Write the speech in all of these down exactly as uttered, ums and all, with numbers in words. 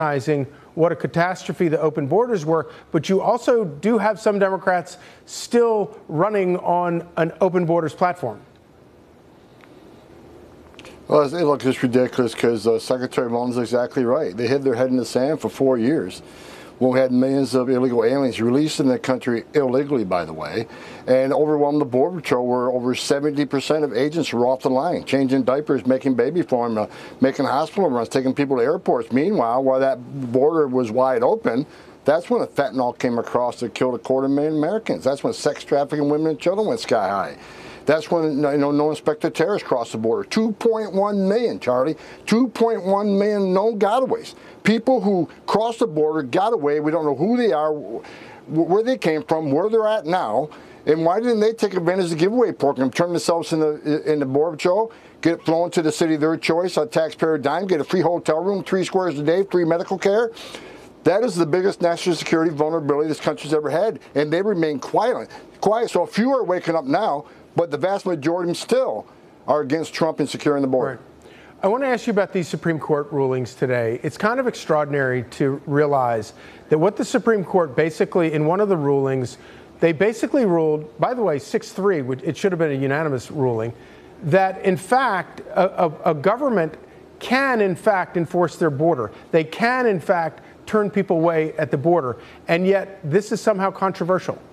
recognizing what a catastrophe the open borders were, but you also do have some Democrats still running on an open borders platform. Well, look, it's ridiculous because uh, Secretary Mullins is exactly right. They hid their head in the sand for four years. We had millions of illegal aliens released in the country illegally, by the way, and overwhelmed the Border Patrol, where over seventy percent of agents were off the line, changing diapers, making baby formula, making hospital runs, taking people to airports. Meanwhile, while that border was wide open, that's when the fentanyl came across that killed a quarter million Americans. That's when sex trafficking women and children went sky high. That's when, you know, no inspector terrorists crossed the border. two point one million, Charlie. two point one million no gotaways. People who crossed the border, got away. We don't know who they are, where they came from, where they're at now. And why didn't they take advantage of the giveaway program, turn themselves into in the Border Patrol, get it flown to the city of their choice on taxpayer dime, get a free hotel room, three squares a day, free medical care? That is the biggest national security vulnerability this country's ever had, and they remain quiet. Quiet. So a few are waking up now, but the vast majority still are against Trump and securing the border. Right. I want to ask you about these Supreme Court rulings today. It's kind of extraordinary to realize that what the Supreme Court basically, in one of the rulings, they basically ruled, by the way, six three, it should have been a unanimous ruling, that in fact, a, a, a government can in fact enforce their border. They can in fact turn people away at the border. And yet this is somehow controversial.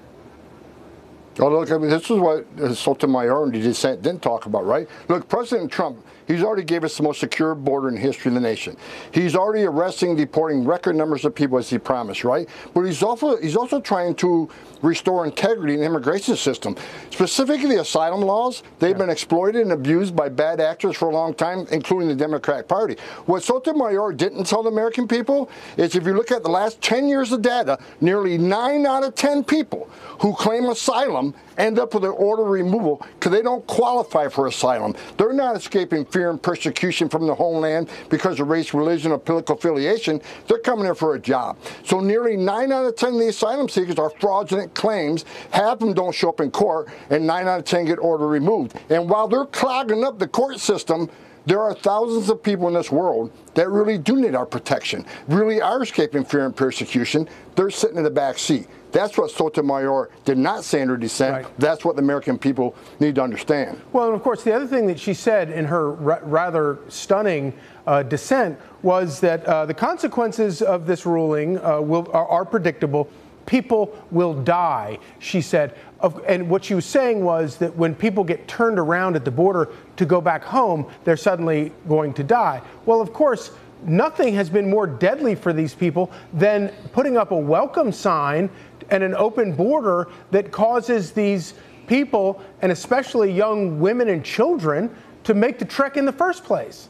Oh, look, I mean, this is what Sotomayor and the dissent didn't talk about, right? Look, President Trump, he's already gave us the most secure border in history of the nation. He's already arresting and deporting record numbers of people as he promised, right? But he's also he's also trying to restore integrity in the immigration system. Specifically, the asylum laws, they've yeah. been exploited and abused by bad actors for a long time, including the Democratic Party. What Sotomayor didn't tell the American people is if you look at the last ten years of data, nearly nine out of ten people who claim asylum end up with an order of removal because they don't qualify for asylum. They're not escaping fear and persecution from the homeland because of race, religion, or political affiliation. They're coming here for a job. So nearly nine out of ten of the asylum seekers are fraudulent claims. Half of them don't show up in court, and nine out of ten get order removed. And while they're clogging up the court system, there are thousands of people in this world that really do need our protection, really are escaping fear and persecution. They're sitting in the back seat. That's what Sotomayor did not say in her dissent. Right. That's what the American people need to understand. Well, and of course, the other thing that she said in her ra rather stunning uh, dissent was that uh, the consequences of this ruling uh, will, are, are predictable. People will die, she said. Of, and what she was saying was that when people get turned around at the border to go back home, they're suddenly going to die. Well, of course, nothing has been more deadly for these people than putting up a welcome sign and an open border that causes these people, and especially young women and children, to make the trek in the first place.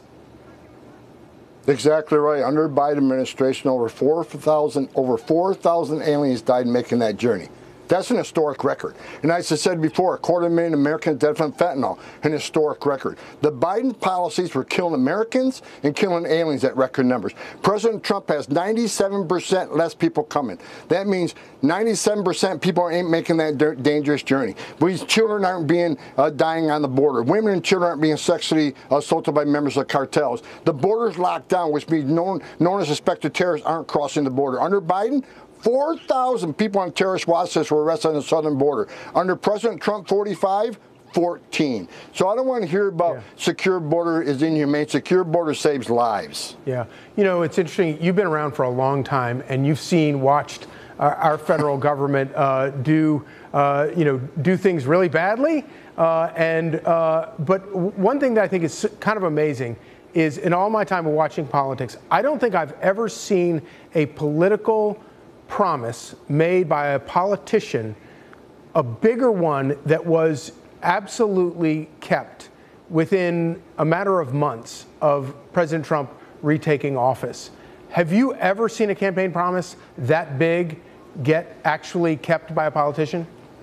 Exactly right. Under the Biden administration, over four thousand over four thousand aliens died making that journey. That's an historic record. And as I said before, a quarter million Americans dead from fentanyl, an historic record. The Biden policies were killing Americans and killing aliens at record numbers. President Trump has ninety-seven percent less people coming. That means ninety-seven percent people ain't making that dangerous journey. These children aren't being uh, dying on the border. Women and children aren't being sexually assaulted by members of cartels. The border's locked down, which means known, known as suspected terrorists aren't crossing the border. Under Biden, four thousand people on terrorist watch lists were arrested on the southern border. Under President Trump, forty-five, fourteen. So I don't want to hear about yeah. secure border is inhumane. Secure border saves lives. Yeah. You know, it's interesting. You've been around for a long time, and you've seen, watched our, our federal government uh, do, uh, you know, do things really badly. Uh, and uh, but one thing that I think is kind of amazing is, in all my time of watching politics, I don't think I've ever seen a political promise made by a politician, a bigger one that was absolutely kept within a matter of months of President Trump retaking office. Have you ever seen a campaign promise that big get actually kept by a politician?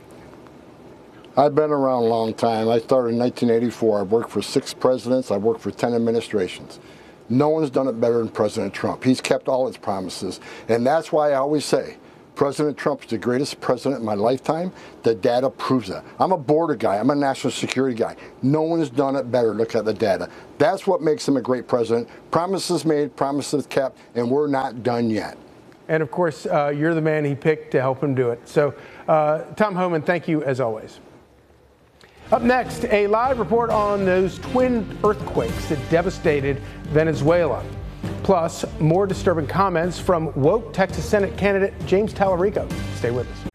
I've been around a long time. I started in nineteen eighty-four. I've worked for six presidents. I've worked for ten administrations. No one's done it better than President Trump. He's kept all his promises. And that's why I always say, President Trump is the greatest president in my lifetime. The data proves that. I'm a border guy. I'm a national security guy. No one has done it better. Look at the data. That's what makes him a great president. Promises made, promises kept, and we're not done yet. And of course, uh, you're the man he picked to help him do it. So, uh, Tom Homan, thank you as always. Up next, a live report on those twin earthquakes that devastated Venezuela. Plus, more disturbing comments from woke Texas Senate candidate James Tallarico. Stay with us.